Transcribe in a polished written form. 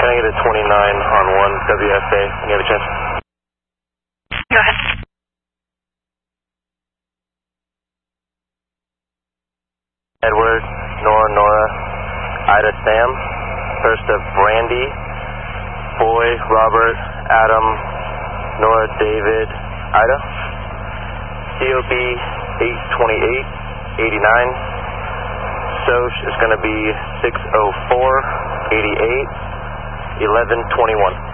Can I get a 29 on 1 WFA? Can you have a chance? Go ahead. Edward, Nora, Ida, Sam. First of Brandy, Boy, Robert, Adam, Nora, David, Ida. COB 82889. SOCH is going to be 60488 1121.